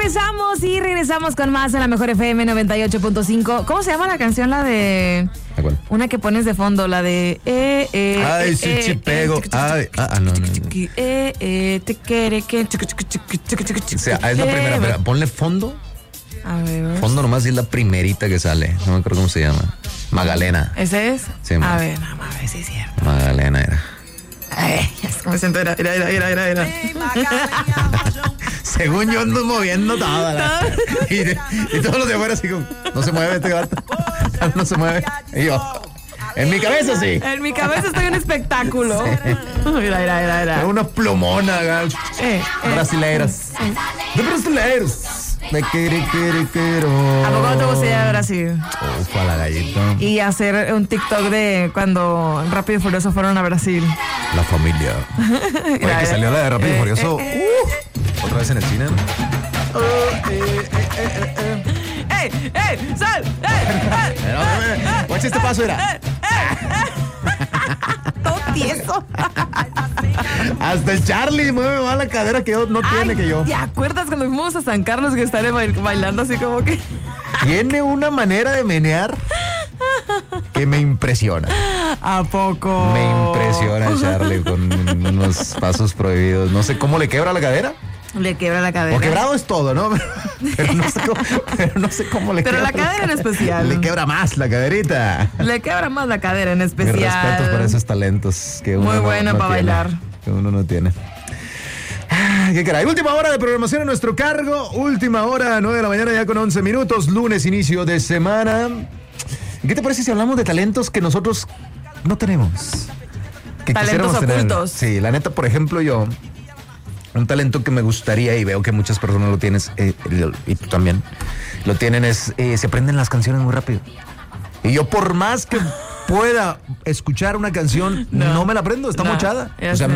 regresamos con más en la Mejor FM 98.5. ¿Cómo se llama la canción? La de... ¿Cuál? Una que pones de fondo, la de... Ay, sí, chipego. No. Te quiere que... O sea, es la primera. Pero ponle fondo. A ver. Fondo nomás y es la primerita que sale. No me acuerdo cómo se llama. Magdalena. ¿Ese es? Sí, a ver, nada más, a ver si es cierto. Magdalena era. Ay, ya sé cómo me siento. Era. Según yo ando moviendo toda y todos los de afuera así como, no se mueve este gato. No se mueve. Y yo, en mi cabeza sí. En mi cabeza estoy en espectáculo. Sí. Mira. Unas plumonas, brasileiras. De brasileiros. Me quiero. ¿A poco no te gustaría de Brasil? Ufa, la gallito. Y hacer un TikTok de cuando Rápido y Furioso fueron a Brasil. La familia. Oye, que salió la de Rápido y Furioso. Otra vez en el cine. ¡Sal! Guacha, este paso era. Todo tieso. Hasta el Charlie mueve más la cadera que no tiene que yo. ¿Te acuerdas cuando fuimos a San Carlos que estaré bailando así como que? Tiene una manera de menear que me impresiona. ¿A poco? Me impresiona Charlie con unos pasos prohibidos. No sé cómo le quebra la cadera. Le quebra la cadera. O quebrado es todo, ¿no? Pero no sé cómo le quebra. Pero la cadera en especial. Le quebra más la caderita. Le quebra más la cadera en especial. Mis respetos por esos talentos que uno muy bueno no para tiene, bailar. Que uno no tiene. ¿Qué caray? Última hora de programación a nuestro cargo. Última hora, 9 de la mañana ya con 11 minutos. Lunes, inicio de semana. ¿Qué te parece si hablamos de talentos que nosotros no tenemos? Que talentos ocultos. Sí, la neta, por ejemplo, yo... Un talento que me gustaría y veo que muchas personas lo tienes y tú también lo tienen es se aprenden las canciones muy rápido. Y yo por más que pueda escuchar una canción no me la aprendo, está mochada. O sea,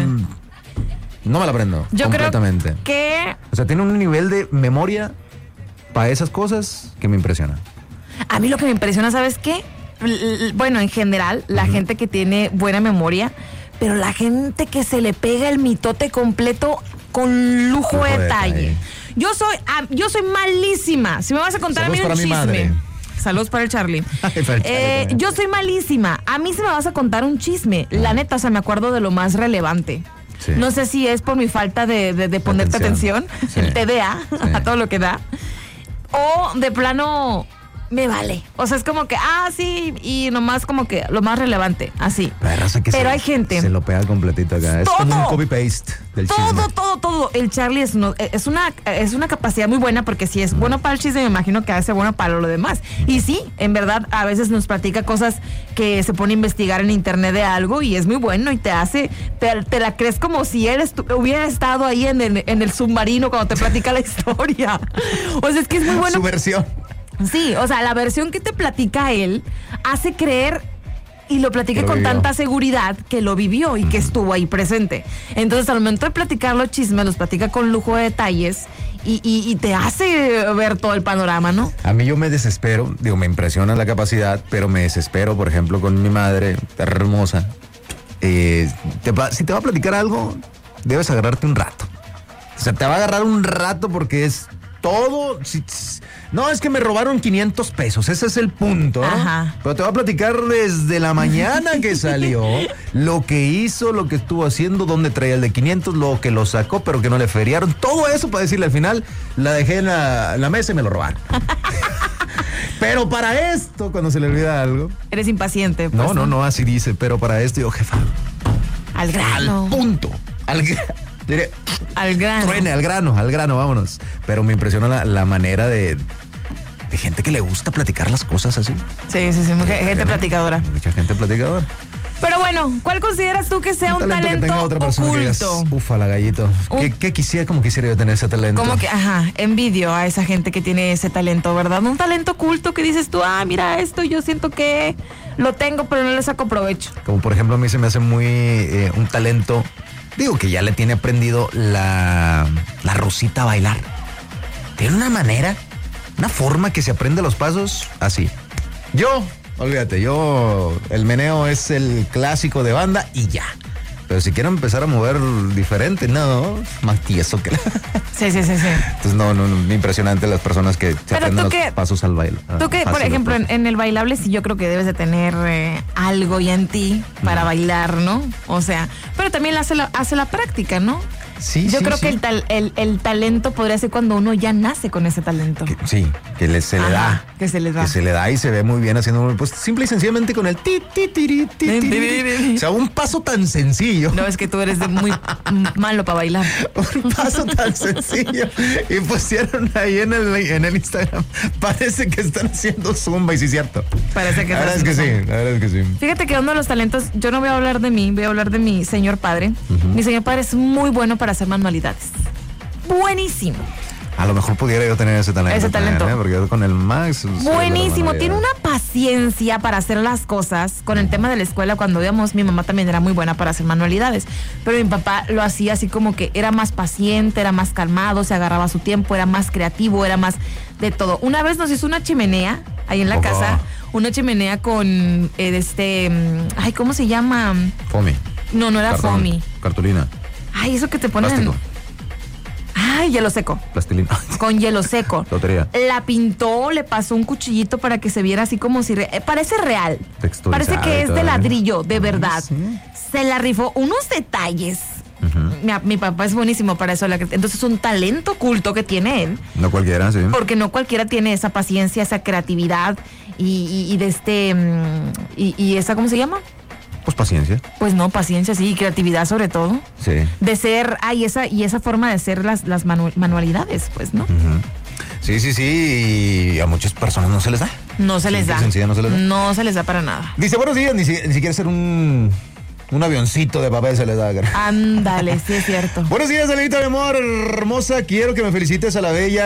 no me la aprendo yo completamente. Creo que o sea, tiene un nivel de memoria para esas cosas que me impresiona. A mí lo que me impresiona, ¿sabes qué? Bueno, en general, la gente que tiene buena memoria, pero la gente que se le pega el mitote completo con lujo de detalle. Yo soy malísima. Si me vas a contar saludos a mí un chisme. Madre. Saludos para el Charlie. Yo soy malísima. A mí se me vas a contar un chisme. La neta, o sea, me acuerdo de lo más relevante. Sí. No sé si es por mi falta de ponerte atención, sí. El TDA, sí. A todo lo que da. O de plano... me vale. O sea, es como que, sí, y nomás como que lo más relevante, así. Pero hay gente... se lo pega completito acá. Es como un copy-paste del chisme. Todo. El Charlie es una capacidad muy buena porque si es bueno para el chisme, me imagino que va a ser bueno para lo demás. Y sí, en verdad, a veces nos platica cosas que se pone a investigar en internet de algo y es muy bueno y te la crees como si hubiera estado ahí en el submarino cuando te platica la historia. O sea, es que es muy bueno. Su versión. Sí, o sea, la versión que te platica él hace creer y lo platica con tanta seguridad que lo vivió y que estuvo ahí presente. Entonces, al momento de platicar los chismes, los platica con lujo de detalles y te hace ver todo el panorama, ¿no? A mí yo me desespero, me impresiona la capacidad, pero me desespero, por ejemplo, con mi madre, hermosa. Si te va a platicar algo, debes agarrarte un rato. O sea, te va a agarrar un rato porque es todo... No, es que me robaron 500 pesos, ese es el punto, ¿no? Ajá. Pero te voy a platicar desde la mañana que salió, lo que hizo, lo que estuvo haciendo, dónde traía el de 500, lo que lo sacó, pero que no le feriaron. Todo eso para decirle al final, la dejé en la mesa y me lo robaron. Pero para esto, cuando se le olvida algo... Eres impaciente. Pues, no, así dice, pero para esto yo, jefa... Al grano. Al punto, al grano. Truene, al grano, vámonos. Pero me impresiona la manera de gente que le gusta platicar las cosas así. Sí, gente platicadora. Mucha gente platicadora. Pero bueno, ¿cuál consideras tú que sea un talento que tenga otra persona oculto? Que digas, ufa, la gallito. ¿Qué quisiera yo tener ese talento? Como que, envidio a esa gente que tiene ese talento, ¿verdad? Un talento oculto que dices tú, mira esto, yo siento que lo tengo, pero no le saco provecho. Como por ejemplo a mí se me hace muy un talento... Digo que ya le tiene aprendido la Rosita a bailar. Tiene una manera, una forma que se aprende los pasos así. Olvídate, el meneo es el clásico de banda y ya. Pero si quiero empezar a mover diferente, no, más tieso que la... Sí. Entonces, no, impresionante las personas que se aprenden los pasos al baile. Tú que, por ejemplo, en el bailable sí yo creo que debes de tener algo ya en ti para bailar, ¿no? O sea, pero también hace la práctica, ¿no? Sí, yo creo que el talento podría ser cuando uno ya nace con ese talento. Que se le da. Que se le da. Que se le da y se ve muy bien haciendo, pues simple y sencillamente con el ti. O sea, un paso tan sencillo. No, es que tú eres muy malo para bailar. Un paso tan sencillo. Y pusieron ahí en el Instagram. Parece que están haciendo zumba, y sí es cierto. Parece que la verdad es que sí. Fíjate que uno de los talentos, yo no voy a hablar de mí, voy a hablar de mi señor padre. Mi señor padre es muy bueno para hacer manualidades. Buenísimo. A lo mejor pudiera yo tener ese talento. También, porque yo con el Max... Buenísimo. Tiene una paciencia para hacer las cosas. Con el tema de la escuela, cuando íbamos, mi mamá también era muy buena para hacer manualidades. Pero mi papá lo hacía así como que era más paciente, era más calmado, se agarraba su tiempo, era más creativo, era más de todo. Una vez nos hizo una chimenea ahí en la casa. Una chimenea con ay, ¿cómo se llama? Foamy. No era foamy. Cartulina. Ay, eso que te ponen... Plástico. Ay, hielo seco. Plastilina. Con hielo seco. Lotería. La pintó, le pasó un cuchillito para que se viera así como si... parece real. Parece que es de ladrillo, de verdad. Sí. Se la rifó. Unos detalles. Mi papá es buenísimo para eso. Entonces es un talento oculto que tiene él. No cualquiera, sí. Porque no cualquiera tiene esa paciencia, esa creatividad y esa, ¿cómo se llama? Pues paciencia. Pues no, paciencia, sí, y creatividad sobre todo. Sí. De ser, y esa forma de hacer las manualidades, pues, ¿no? Sí, y a muchas personas no se les da. No se les da. No se les da para nada. Dice, buenos días, ni siquiera ser un avioncito de papel se les da. Ándale, sí es cierto. Buenos días, Elenita, mi amor, hermosa, quiero que me felicites a la bella,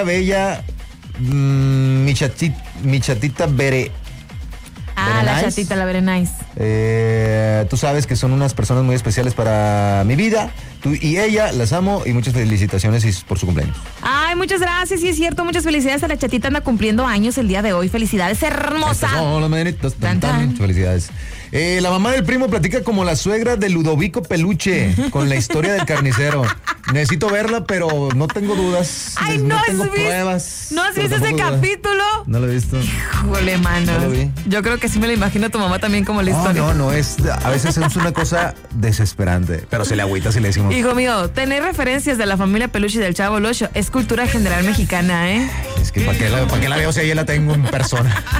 mi chatita Bere. La chatita, la Very Nice. Tú sabes que son unas personas muy especiales para mi vida. Tú y ella, las amo y muchas felicitaciones por su cumpleaños. Ay, muchas gracias, sí es cierto. Muchas felicidades a la chatita, anda cumpliendo años el día de hoy. Felicidades, hermosa. Son las mañanitas, muchas felicidades. La mamá del primo platica como la suegra de Ludovico Peluche con la historia del carnicero. Necesito verla, pero no tengo dudas. Ay, no tengo pruebas. ¿No has visto ese capítulo? No lo he visto. Híjole, mano. No lo vi. Yo creo que sí me lo imagino a tu mamá también como la historia. No, a veces es una cosa desesperante, pero se le agüita si le decimos. Hijo mío, tener referencias de la familia Peluche y del Chavo el Ocho es cultura general mexicana, ¿eh? Es que ¿para qué la veo si ahí la tengo en persona?